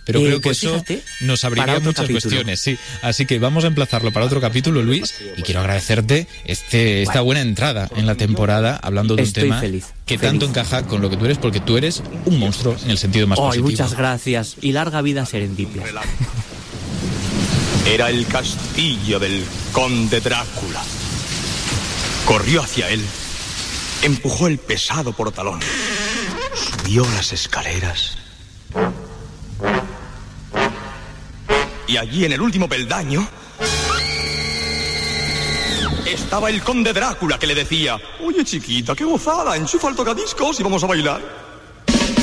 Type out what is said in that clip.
pero creo que pues eso fíjate, nos abriría muchas cuestiones, sí. Así que vamos a emplazarlo para otro capítulo, Luis, y quiero agradecerte esta buena entrada en la temporada, hablando de un tema que tanto encaja con lo que tú eres, porque tú eres un monstruo en el sentido más positivo. Muchas gracias, y larga vida Serendipia. Era el castillo del conde Drácula. Corrió hacia él, empujó el pesado portalón, subió las escaleras. Y allí, en el último peldaño, estaba el conde Drácula, que le decía: oye, chiquita, qué gozada, enchufa el tocadiscos y vamos a bailar.